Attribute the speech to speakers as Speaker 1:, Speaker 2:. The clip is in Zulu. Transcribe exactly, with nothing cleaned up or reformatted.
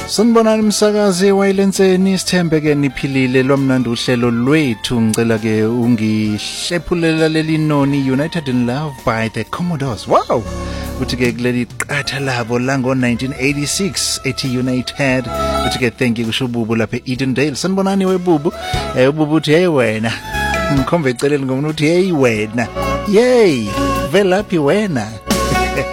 Speaker 1: Sanibonani msakazi wayilenseni sithembe ke niphilile lomnandi uhlelo lwethu ngicela ke ungihlephulela leli noni United in Love by the Commodores. Wow, uthi ke kuleli qatha labo la ngo nineteen eighty-six ethi United. Uthi ke thank you kusho ububu lapha Edendale. Sanibonani webubu. Eh ububu uthi hey wena. Ngikhombe eceleni ngomuntu uthi hey wena. Yey, velaphi wena.